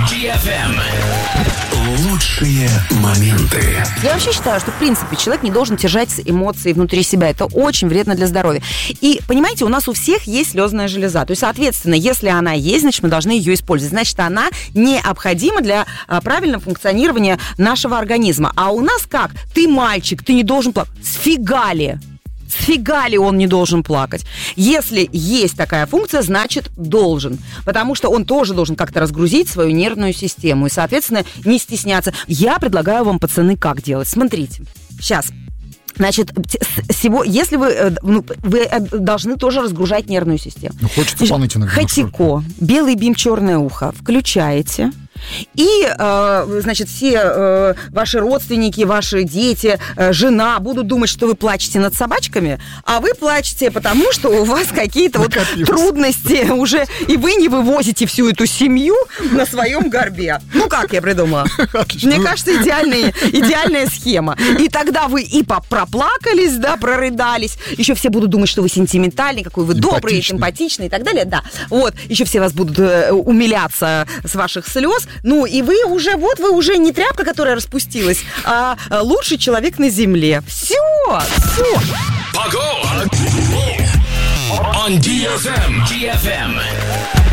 DFM. Лучшие моменты. Я вообще считаю, что, в принципе, человек не должен держать эмоции внутри себя. Это очень вредно для здоровья. И, понимаете, у нас у всех есть слезная железа. То есть, соответственно, если она есть, значит, мы должны ее использовать. Значит, она необходима для правильного функционирования нашего организма. А у нас как? Ты мальчик, ты не должен плакать. Сфига ли он не должен плакать? Если есть такая функция, значит, должен. Потому что он тоже должен как-то разгрузить свою нервную систему. И, соответственно, не стесняться. Я предлагаю вам, пацаны, как делать. Смотрите. Сейчас. Значит, если вы должны тоже разгружать нервную систему. Ну, хочется поныть иногда. Хатико, белый бим, черное ухо включаете. И, значит, все ваши родственники, ваши дети, жена будут думать, что вы плачете над собачками, а вы плачете, потому что у вас какие-то вот трудности уже, и вы не вывозите всю эту семью на своем горбе. Ну, как я придумала? Отлично. Мне кажется, идеальная схема. И тогда вы и проплакались, да, прорыдались, еще все будут думать, что вы сентиментальный, какой вы добрый, симпатичный и так далее, да. Вот, еще все вас будут умиляться с ваших слез. Ну, и вы уже не тряпка, которая распустилась, а лучший человек на земле. Все. Погода! On DFM.